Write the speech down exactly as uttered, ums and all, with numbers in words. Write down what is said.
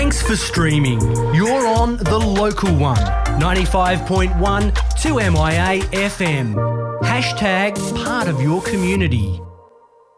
Thanks for streaming. You're on the local one, ninety-five point one two M I A F M. Hashtag part of your community.